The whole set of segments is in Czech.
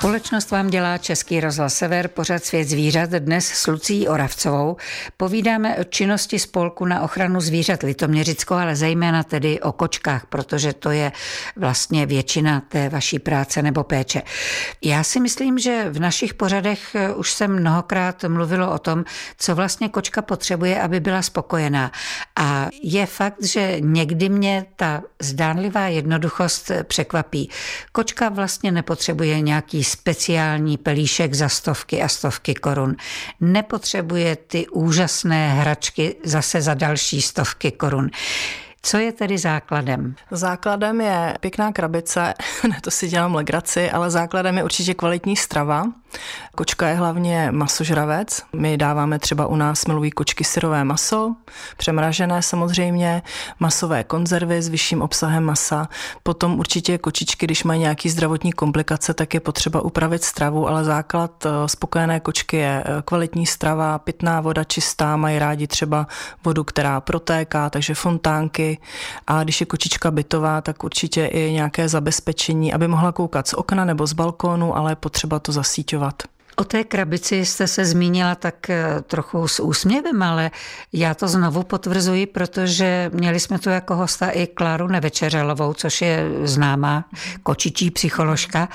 Společnost vám dělá Český rozhlas Sever, pořad Svět zvířat, dnes s Lucií Oravcovou. Povídáme o činnosti spolku na ochranu zvířat Litoměřicko, ale zejména tedy o kočkách, protože to je vlastně většina té vaší práce nebo péče. Já si myslím, že v našich pořadech už se mnohokrát mluvilo o tom, co vlastně kočka potřebuje, aby byla spokojená. A je fakt, že někdy mě ta zdánlivá jednoduchost překvapí. Kočka vlastně nepotřebuje nějaký speciální pelíšek za stovky a stovky korun. Nepotřebuje ty úžasné hračky zase za další stovky korun. Co je tedy základem? Základem je pěkná krabice, ne, to si dělám legraci, ale základem je určitě kvalitní strava. Kočka je hlavně masožravec. My dáváme třeba u nás milují kočky syrové maso, přemražené samozřejmě, masové konzervy s vyšším obsahem masa. Potom určitě kočičky, když mají nějaké zdravotní komplikace, tak je potřeba upravit stravu, ale základ spokojené kočky je kvalitní strava, pitná voda čistá, mají rádi třeba vodu, která protéká, takže fontánky. A když je kočička bytová, tak určitě i nějaké zabezpečení, aby mohla koukat z okna nebo z balkónu, ale je potřeba to zasíťovat. O té krabici jste se zmínila tak trochu s úsměvem, ale já to znovu potvrzuji, protože měli jsme tu jako hosta i Kláru Nevečeřelovou, což je známá kočičí psycholožka,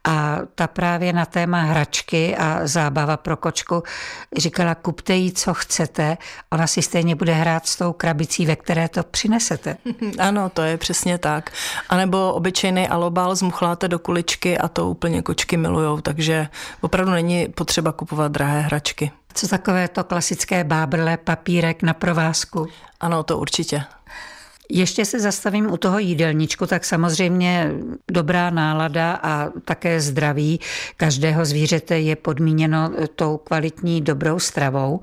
a ta právě na téma hračky a zábava pro kočku říkala, kupte jí, co chcete, ona si stejně bude hrát s tou krabicí, ve které to přinesete. Ano, to je přesně tak. A nebo obyčejný alobal zmuchláte do kuličky a to úplně kočky milujou, takže opravdu není potřeba kupovat drahé hračky. Co takové to klasické bábrle, papírek na provázku? Ano, to určitě. Ještě se zastavím u toho jídelníčku, tak samozřejmě dobrá nálada a také zdraví každého zvířete je podmíněno tou kvalitní dobrou stravou.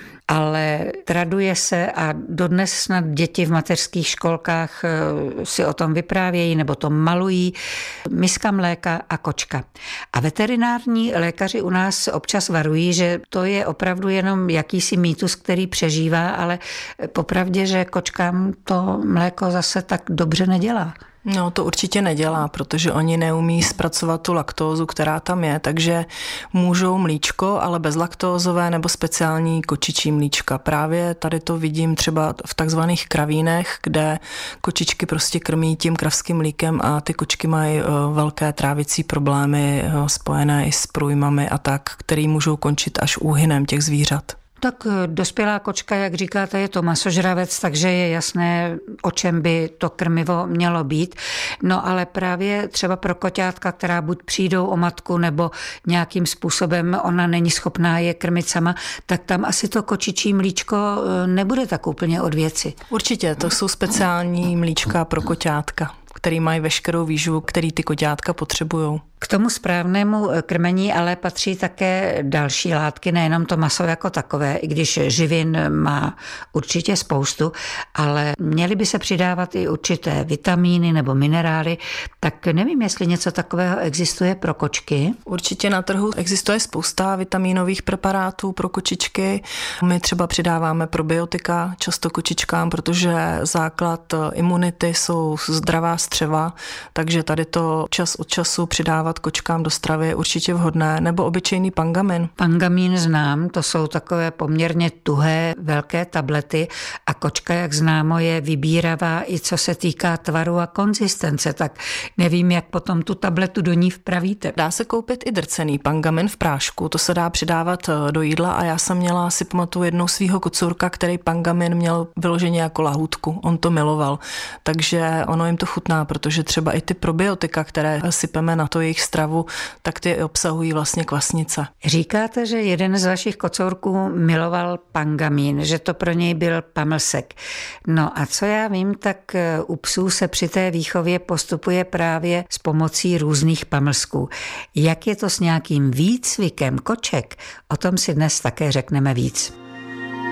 Ale traduje se a dodnes snad děti v mateřských školkách si o tom vyprávějí nebo to malují, miska mléka a kočka. A veterinární lékaři u nás občas varují, že to je opravdu jenom jakýsi mýtus, který přežívá, ale popravdě, že kočkám to mléko zase tak dobře nedělá. No, to určitě nedělá, protože oni neumí zpracovat tu laktózu, která tam je, takže můžou mlíčko, ale bezlaktózové nebo speciální kočičí mlíčka. Právě tady to vidím třeba v takzvaných kravínech, kde kočičky prostě krmí tím kravským mlíkem a ty kočky mají velké trávicí problémy spojené i s průjmami a tak, který můžou končit až úhynem těch zvířat. Tak dospělá kočka, jak říkáte, je to masožravec, takže je jasné, o čem by to krmivo mělo být. No ale právě třeba pro koťátka, která buď přijdou o matku, nebo nějakým způsobem ona není schopná je krmit sama, tak tam asi to kočičí mlíčko nebude tak úplně od věci. Určitě, to jsou speciální mlíčka pro koťátka, který mají veškerou výživu, který ty koťátka potřebujou. K tomu správnému krmení ale patří také další látky, nejenom to maso jako takové, i když živin má určitě spoustu, ale měly by se přidávat i určité vitamíny nebo minerály, tak nevím, jestli něco takového existuje pro kočky. Určitě na trhu existuje spousta vitamínových preparátů pro kočičky. My třeba přidáváme probiotika často kočičkám, protože základ imunity jsou zdravá střeva, takže tady to čas od času přidávat kočkám do stravy je určitě vhodné, nebo obyčejný pangamin. Pangamin znám, to jsou takové poměrně tuhé, velké tablety a kočka, jak známo, je vybíravá i co se týká tvaru a konzistence, tak nevím, jak potom tu tabletu do ní vpravíte. Dá se koupit i drcený pangamin v prášku, to se dá přidávat do jídla a já jsem měla, si pamatuju, jednou svýho kocourka, který pangamin měl vyloženě jako lahůdku, on to miloval, takže ono jim to chutná, protože třeba i ty probiotika, které sypeme na to jejich stravu, tak ty obsahují vlastně kvasnice. Říkáte, že jeden z vašich kocourků miloval pangamin, že to pro něj byl pamlsek. No a co já vím, tak u psů se při té výchově postupuje právě s pomocí různých pamlsků. Jak je to s nějakým výcvikem koček? O tom si dnes také řekneme víc.